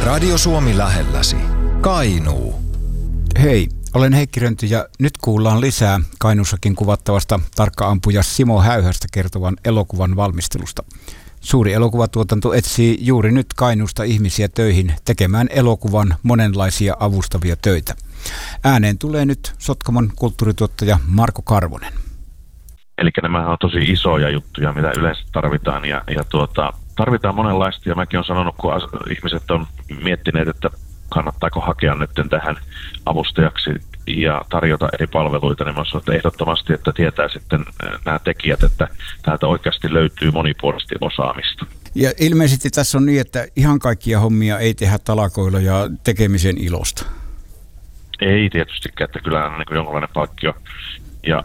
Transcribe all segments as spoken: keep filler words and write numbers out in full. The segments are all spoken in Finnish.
Radio Suomi lähelläsi. Kainuu. Hei, olen Heikki Rönty ja nyt kuullaan lisää Kainuussakin kuvattavasta tarkka-ampuja Simo Häyhästä kertovan elokuvan valmistelusta. Suuri elokuvatuotanto etsii juuri nyt Kainuusta ihmisiä töihin tekemään elokuvan monenlaisia avustavia töitä. Ääneen tulee nyt Sotkamon kulttuurituottaja Marko Karvonen. Eli nämä on tosi isoja juttuja, mitä yleensä tarvitaan ja, ja tuota, tarvitaan monenlaista ja mäkin olen sanonut, kun as- ihmiset on miettineet, että kannattaako hakea nyt tähän avustajaksi ja tarjota eri palveluita, niin mä sanon, että ehdottomasti, että tietää sitten nämä tekijät, että täältä oikeasti löytyy monipuolisesti osaamista. Ja ilmeisesti tässä on niin, että ihan kaikkia hommia ei tehdä talakoilla ja tekemisen ilosta. Ei tietystikään, että kyllä on niin kuin jonkinlainen palkkio. Ja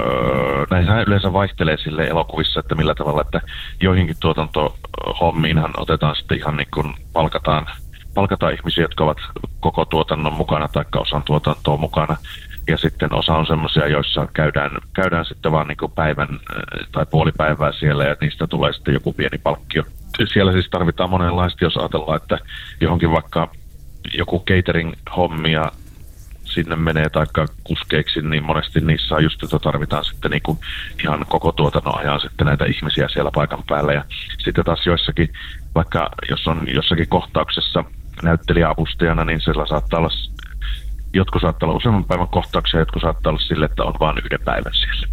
öö, näinhän yleensä vaihtelee sille elokuvissa, että millä tavalla, että joihinkin tuotantohommiinhan otetaan sitten ihan niin kuin palkataan, palkataan ihmisiä, jotka ovat koko tuotannon mukana tai osan tuotantoa mukana. Ja sitten osa on semmoisia, joissa käydään, käydään sitten vaan niin kuin päivän tai puolipäivää siellä ja niistä tulee sitten joku pieni palkkio. Siellä siis tarvitaan monenlaista, jos ajatellaan, että johonkin vaikka joku catering-hommia sinne menee taikka kuskeiksi, niin monesti niissä on just, että tarvitaan sitten niin kuin ihan koko tuotannon ajan sitten näitä ihmisiä siellä paikan päällä. Ja sitten taas joissakin, vaikka jos on jossakin kohtauksessa näyttelijäavustajana, niin siellä saattaa olla, jotkut saattaa olla useamman päivän kohtauksia, jotkut saattaa olla sille, että on vain yhden päivän siellä.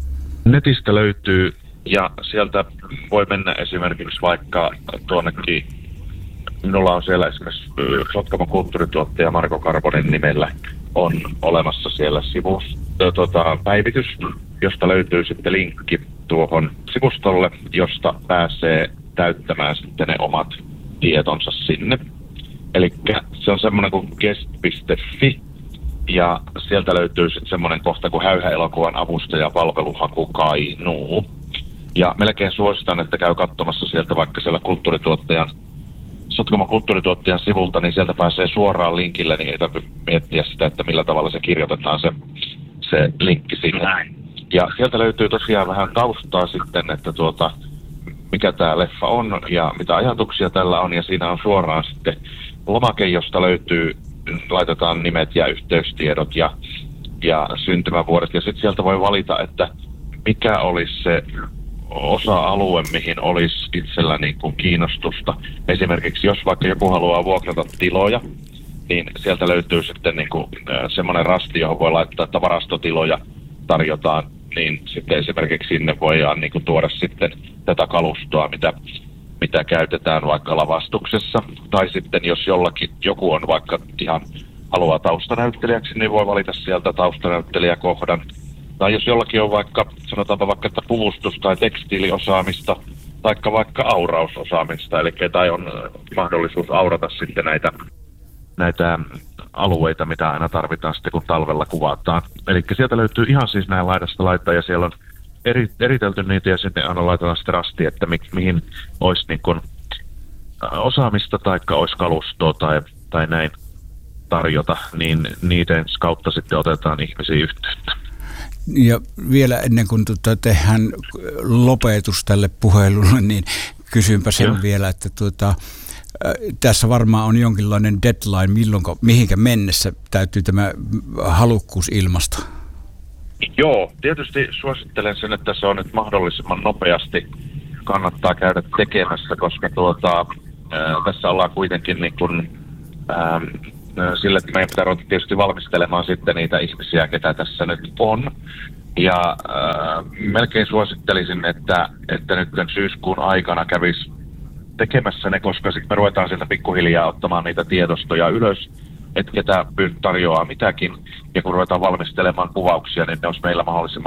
Netistä löytyy ja sieltä voi mennä esimerkiksi vaikka tuonnekin, minulla on siellä esimerkiksi Sotkamon kulttuurituottaja Marko Karvonen nimellä on olemassa siellä sivus, tuota, päivitys, josta löytyy sitten linkki tuohon sivustolle, josta pääsee täyttämään sitten ne omat tietonsa sinne. Eli se on semmoinen kuin guest piste fi ja sieltä löytyy sitten semmoinen kohta kuin Häyhä-elokuvan avustaja palveluhaku Kainuu. Ja melkein suositan, että käy katsomassa sieltä vaikka siellä kulttuurituottajan Sotkamon kulttuurituottajan sivulta, niin sieltä pääsee suoraan linkille, niin ei tarvitse miettiä sitä, että millä tavalla se kirjoitetaan se, se linkki sinne. Ja sieltä löytyy tosiaan vähän taustaa sitten, että tuota, mikä tämä leffa on ja mitä ajatuksia tällä on, ja siinä on suoraan sitten lomake, josta löytyy, laitetaan nimet ja yhteystiedot ja, ja syntymävuodet, ja sitten sieltä voi valita, että mikä olisi se osa-alue, mihin olisi itsellä niin kuin kiinnostusta. Esimerkiksi jos vaikka joku haluaa vuokrata tiloja, niin sieltä löytyy sitten niin kuin semmoinen rasti, johon voi laittaa, että varastotiloja tarjotaan, niin sitten esimerkiksi sinne voidaan niin kuin tuoda sitten tätä kalustoa, mitä, mitä käytetään vaikka lavastuksessa. Tai sitten jos jollakin joku on vaikka ihan haluaa taustanäyttelijäksi, niin voi valita sieltä taustanäyttelijäkohdan. Tai jos jollakin on vaikka, sanotaanpa vaikka, että puvustus- tai tekstiiliosaamista, taikka vaikka aurausosaamista, eli tai on mahdollisuus aurata sitten näitä, näitä alueita, mitä aina tarvitaan sitten, kun talvella kuvataan. Eli sieltä löytyy ihan siis näin laidasta laittaa, ja siellä on eri, eritelty niitä, ja sitten aina laitetaan sitten rasti, että mi, mihin olisi niin kuin osaamista, taikka olisi kalustoa tai, tai näin tarjota, niin niiden kautta sitten otetaan ihmisiä yhteyttä. Ja vielä ennen kuin tuota tehdään lopetus tälle puhelulle, niin kysynpä sen ja. vielä, että tuota, äh, tässä varmaan on jonkinlainen deadline, milloinko, mihinkä mennessä täytyy tämä halukkuus ilmasta. Joo, tietysti suosittelen sen, että se on nyt mahdollisimman nopeasti kannattaa käydä tekemässä, koska tuota, äh, tässä ollaan kuitenkin niin kuin, äh, sille, että meidän pitää ruveta tietysti valmistelemaan sitten niitä ihmisiä, ketä tässä nyt on. Ja äh, melkein suosittelisin, että, että nyt syyskuun aikana kävisi tekemässä ne, koska sitten me ruvetaan sieltä pikkuhiljaa ottamaan niitä tiedostoja ylös, että ketä tarjoaa mitäkin. Ja kun ruvetaan valmistelemaan kuvauksia, niin ne olisi meillä mahdollisimman